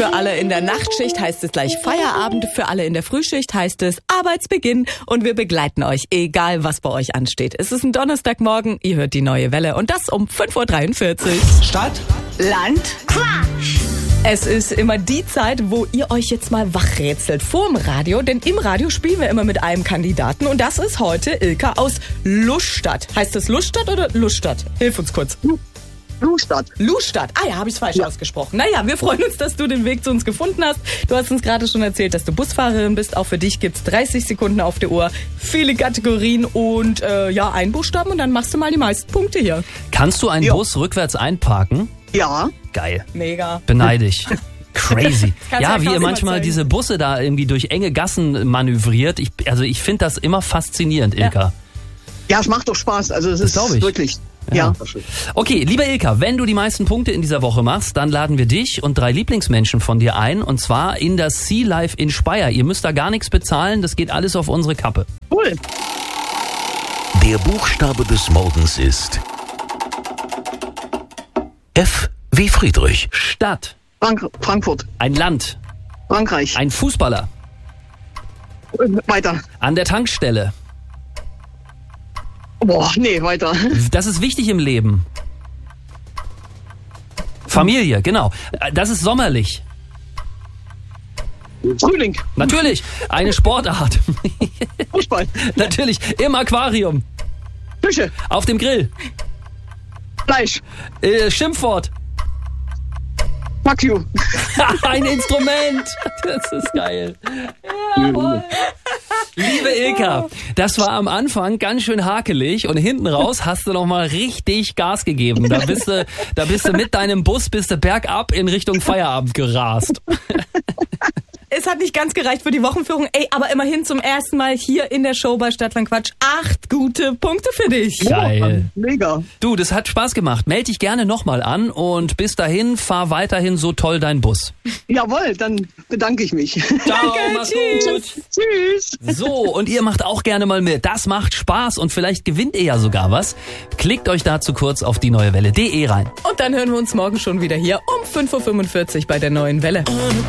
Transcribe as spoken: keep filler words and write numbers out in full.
Für alle in der Nachtschicht heißt es gleich Feierabend. Für alle in der Frühschicht heißt es Arbeitsbeginn. Und wir begleiten euch, egal was bei euch ansteht. Es ist ein Donnerstagmorgen, ihr hört die neue Welle. Und das um fünf Uhr dreiundvierzig. Stadt, Land, Quatsch. Es ist immer die Zeit, wo ihr euch jetzt mal wachrätselt vorm Radio. Denn im Radio spielen wir immer mit einem Kandidaten. Und das ist heute Ilka aus Lustadt. Heißt das Lustadt oder Lustadt? Hilf uns kurz. Lustadt. Lustadt. Ah ja, habe ich es falsch ja. ausgesprochen. Naja, wir freuen uns, dass du den Weg zu uns gefunden hast. Du hast uns gerade schon erzählt, dass du Busfahrerin bist. Auch für dich gibt's dreißig Sekunden auf der Uhr, viele Kategorien und äh, ja, ein Buchstaben und dann machst du mal die meisten Punkte hier. Kannst du einen Ja. Bus rückwärts einparken? Ja. Geil. Mega. Beneide ich. Crazy. Kannst Ja, du wie ja ihr Klaus manchmal mal zeigen. diese Busse da irgendwie durch enge Gassen manövriert. Ich, also ich finde das immer faszinierend, Ilka. Ja, es macht doch Spaß. Also es ist glaub ich. wirklich. Ja. Ja. Okay, lieber Ilka, wenn du die meisten Punkte in dieser Woche machst, dann laden wir dich und drei Lieblingsmenschen von dir ein, und zwar in das Sea Life in Speyer. Ihr müsst da gar nichts bezahlen, das geht alles auf unsere Kappe. Cool. Der Buchstabe des Morgens ist F wie Friedrich. Stadt, Frank Frankfurt. ein Land, Frankreich. ein Fußballer, Weiter. an der Tankstelle. Boah, nee, weiter. Das ist wichtig im Leben. Familie, genau. Das ist sommerlich. Frühling. Natürlich, eine Sportart. Fußball. Natürlich, im Aquarium, Küche. auf dem Grill. Fleisch. Äh, Schimpfwort. Fuck you. Ein Instrument. Das ist geil. Jawohl. Liebe Ilka, das war am Anfang ganz schön hakelig und hinten raus hast du noch mal richtig Gas gegeben. Da bist du, da bist du mit deinem Bus bist du bergab in Richtung Feierabend gerast. Es hat nicht ganz gereicht für die Wochenführung, ey, aber immerhin zum ersten Mal hier in der Show bei Stadtland Quatsch. Acht gute Punkte für dich. Geil. Mega. Du, das hat Spaß gemacht. Meld dich gerne nochmal an und bis dahin fahr weiterhin so toll dein Bus. Jawohl, dann bedanke ich mich. Ciao, mach's gut. Tschüss. So, und ihr macht auch gerne mal mit. Das macht Spaß und vielleicht gewinnt ihr ja sogar was. Klickt euch dazu kurz auf die neue Welle punkt de rein. Und dann hören wir uns morgen schon wieder hier um fünf Uhr fünfundvierzig bei der neuen Welle.